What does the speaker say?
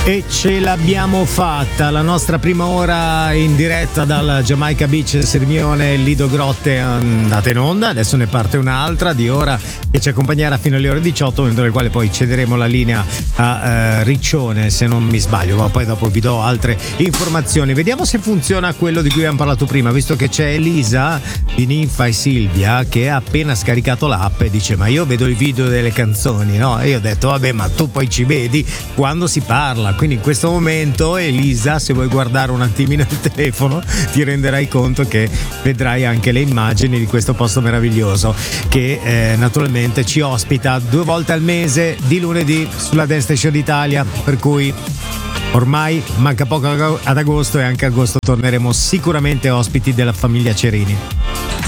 E ce l'abbiamo fatta, la nostra prima ora in diretta dal Jamaica Beach Sirmione Lido Grotte è andata in onda. Adesso ne parte un'altra di ora che ci accompagnerà fino alle ore 18, momento nel quale poi cederemo la linea a Riccione, se non mi sbaglio, ma poi dopo vi do altre informazioni. Vediamo se funziona quello di cui abbiamo parlato prima, visto che c'è Elisa di Ninfa e Silvia che ha appena scaricato l'app e dice: ma io vedo i video delle canzoni, no? E io ho detto: vabbè, ma tu poi ci vedi quando si parla. Quindi in questo momento, Elisa, se vuoi guardare un attimino il telefono, ti renderai conto che vedrai anche le immagini di questo posto meraviglioso che naturalmente ci ospita 2 volte al mese di lunedì sulla Dance Station d'Italia, per cui ormai manca poco ad agosto e anche a agosto torneremo sicuramente ospiti della famiglia Cerini.